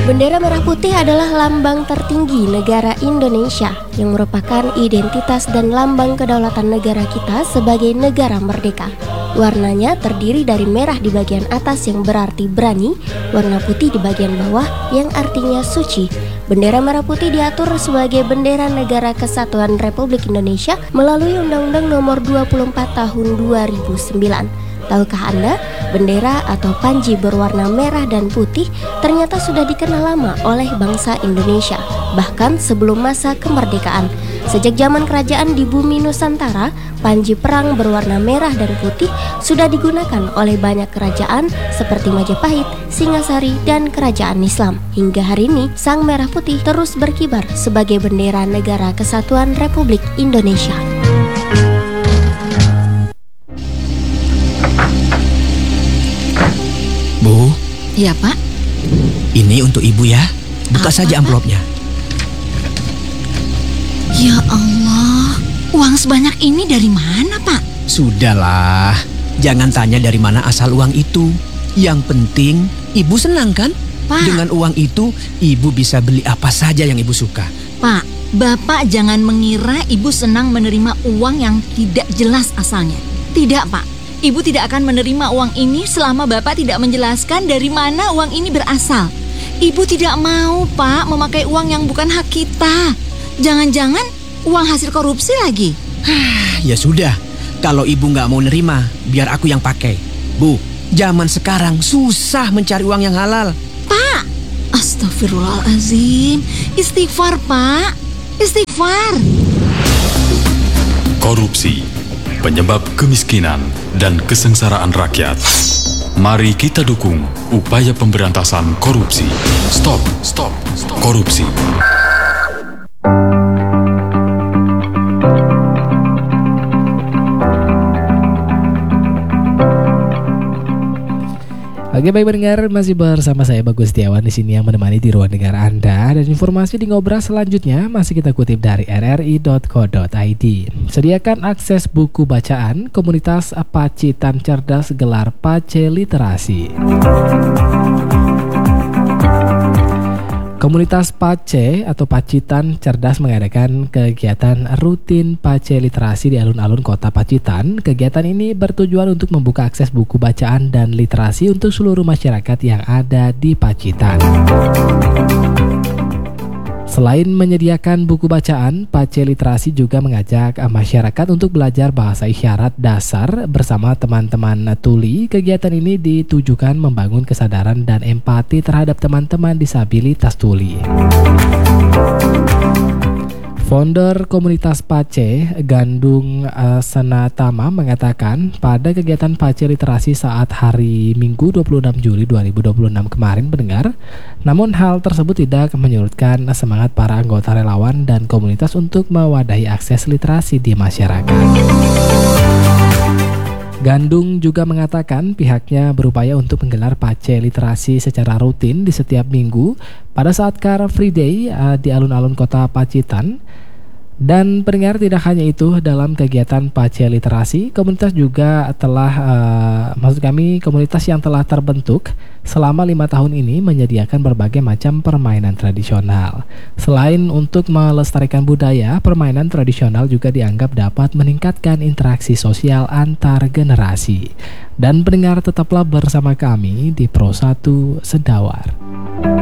Bendera merah putih adalah lambang tertinggi negara Indonesia yang merupakan identitas dan lambang kedaulatan negara kita sebagai negara merdeka. Warnanya terdiri dari merah di bagian atas yang berarti berani, warna putih di bagian bawah yang artinya suci. Bendera merah putih diatur sebagai bendera Negara Kesatuan Republik Indonesia melalui Undang-Undang Nomor 24 Tahun 2009. Tahukah Anda, bendera atau panji berwarna merah dan putih ternyata sudah dikenal lama oleh bangsa Indonesia, bahkan sebelum masa kemerdekaan. Sejak zaman kerajaan di bumi Nusantara, panji perang berwarna merah dan putih sudah digunakan oleh banyak kerajaan seperti Majapahit, Singasari, dan kerajaan Islam. Hingga hari ini, sang merah putih terus berkibar sebagai bendera Negara Kesatuan Republik Indonesia. Bu. Iya, Pak. Ini untuk Ibu ya. Buka saja amplopnya. Ya Allah, uang sebanyak ini dari mana, Pak? Sudahlah, jangan tanya dari mana asal uang itu. Yang penting Ibu senang kan? Pak. Dengan uang itu Ibu bisa beli apa saja yang Ibu suka. Pak, Bapak jangan mengira Ibu senang menerima uang yang tidak jelas asalnya. Tidak, Pak. Ibu tidak akan menerima uang ini selama Bapak tidak menjelaskan dari mana uang ini berasal. Ibu tidak mau, Pak, memakai uang yang bukan hak kita. Jangan-jangan uang hasil korupsi lagi. Ya sudah, kalau Ibu nggak mau nerima, biar aku yang pakai. Bu, zaman sekarang susah mencari uang yang halal. Pak, astagfirullahaladzim. Istighfar, Pak. Istighfar. Korupsi, penyebab kemiskinan dan kesengsaraan rakyat. Mari kita dukung upaya pemberantasan korupsi. Stop korupsi. Oke, baik pendengar, masih bersama saya Bagus Setiawan di sini yang menemani di ruang dengar Anda, dan informasi di Ngobras selanjutnya masih kita kutip dari rri.co.id. Sediakan akses buku bacaan, komunitas Pacitan Cerdas gelar Pace Literasi. Komunitas Pace atau Pacitan Cerdas mengadakan kegiatan rutin Pace Literasi di alun-alun kota Pacitan. Kegiatan ini bertujuan untuk membuka akses buku bacaan dan literasi untuk seluruh masyarakat yang ada di Pacitan. Selain menyediakan buku bacaan, Pace Literasi juga mengajak masyarakat untuk belajar bahasa isyarat dasar bersama teman-teman tuli. Kegiatan ini ditujukan membangun kesadaran dan empati terhadap teman-teman disabilitas tuli. Founder komunitas Pace, Gandung Senatama, mengatakan pada kegiatan Pace Literasi saat hari Minggu 26 Juli 2026 kemarin pendengar, namun hal tersebut tidak menyurutkan semangat para anggota relawan dan komunitas untuk mewadahi akses literasi di masyarakat. Gandung juga mengatakan pihaknya berupaya untuk menggelar Pace Literasi secara rutin di setiap minggu pada saat Car Free Day di alun-alun kota Pacitan. Dan pendengar, tidak hanya itu, dalam kegiatan Pace Literasi, komunitas juga telah, komunitas yang telah terbentuk selama 5 tahun ini menyediakan berbagai macam permainan tradisional. Selain untuk melestarikan budaya, permainan tradisional juga dianggap dapat meningkatkan interaksi sosial antar generasi. Dan pendengar, tetaplah bersama kami di Pro 1 Sendawar.